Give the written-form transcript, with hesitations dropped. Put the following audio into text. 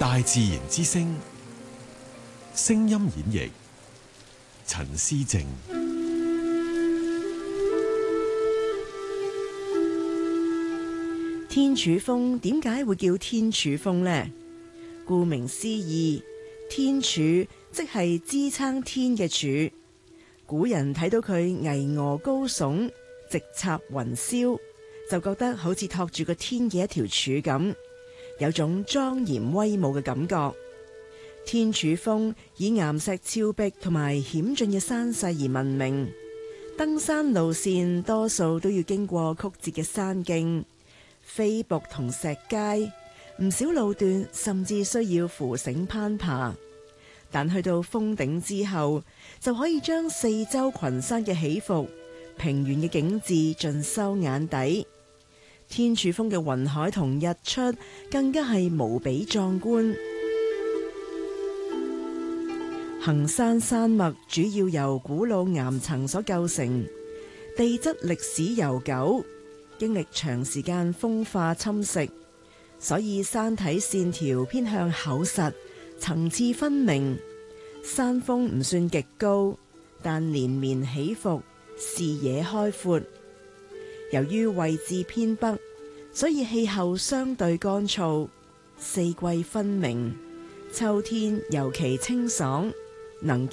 大自然之聲，聲音演繹陳思正。 天柱峰點解會叫天柱峰呢？顧名思義，天柱即係支撐天嘅柱。古人睇到佢巍峨高聳，直插雲霄，就覺得好似托住個天嘅一條柱咁，有種莊嚴威武嘅感覺。天柱峰以岩石峭壁同埋險峻嘅山勢而聞名，登山路線多數都要經過曲折嘅山徑、飛瀑同石階，唔少路段甚至需要扶繩攀爬。但去到峰頂之後，就可以將四周群山嘅起伏、平原嘅景致盡收眼底。天柱峰嘅雲海同日出更加係無比壯觀。衡山山脈主要由古老岩層所構成，地質歷史悠久，經歷長時間風化侵蝕，所以山體線條偏向厚實，層次分明。山峰唔算極高，但連綿起伏，視野開闊。由於位置偏北，所以氣候相對乾燥，四季分明。秋天尤其清爽，能